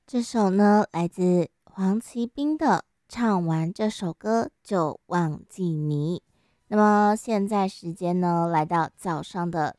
这首呢来自黄奇斌的《唱完这首歌就忘记你》。那么现在时间呢来到早上的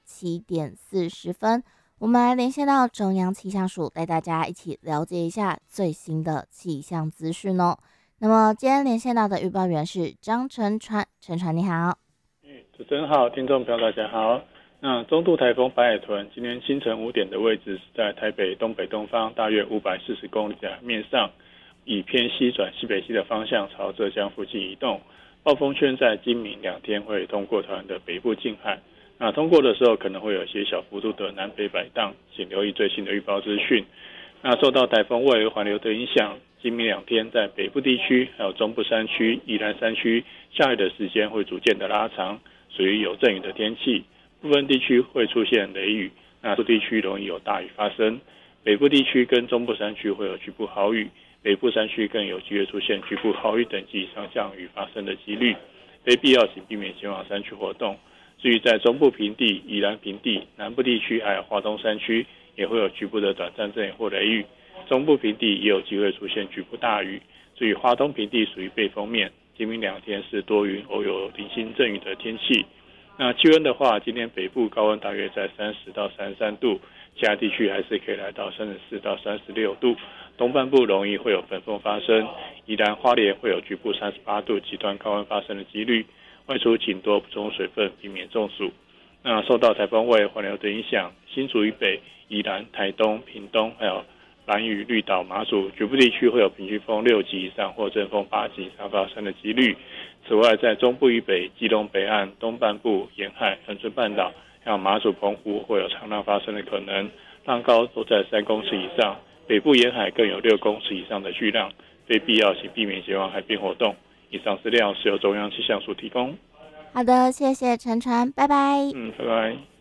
7:40，我们来连线到中央气象署，带大家一起了解一下最新的气象资讯哦。那么今天连线到的预报员是张晨传，晨传你好。 主持人好，听众朋友大家好。那中度台风白海豚今天清晨5点的位置是在台北东北东方大约540公里的海面上，以偏西转西北西的方向朝浙江附近移动。暴风圈在今明2天会通过台湾的北部近海。那通过的时候可能会有一些小幅度的南北摆荡，请留意最新的预报资讯。那受到台风外围环流的影响，今明2天在北部地区还有中部山区、宜兰山区下雨的时间会逐渐的拉长，属于有阵雨的天气。部分地区会出现雷雨，那部地区容易有大雨发生。北部地区跟中部山区会有局部豪雨，北部山区更有机会出现局部豪雨等级以上降雨发生的几率，非必要请避免前往山区活动。至于在中部平地、宜兰平地、南部地区还有花东山区，也会有局部的短暂阵雨或雷雨。中部平地也有机会出现局部大雨。至于花东平地属于背风面，今明2天是多云偶有零星阵雨的天气。那气温的话，今天北部高温大约在30到33度，其他地区还是可以来到34到36度。东半部容易会有焚风发生，宜兰花莲会有局部38度极端高温发生的几率。外出请多补充水分，避免中暑。那受到台风外围环流的影响，新竹以北、宜兰、台东、屏东还有兰屿、绿岛、马祖局部地区会有平均风6级以上或阵风8级以上发生的几率。此外，在中部以北、基隆北岸、东半部沿海、恒春半岛还有马祖、澎湖会有长浪发生的可能，浪高都在3公尺以上，北部沿海更有6公尺以上的巨浪，非必要请避免前往海边活动。以上资料是由中央气象署提供。 好的，谢谢晨传，拜拜。 拜拜。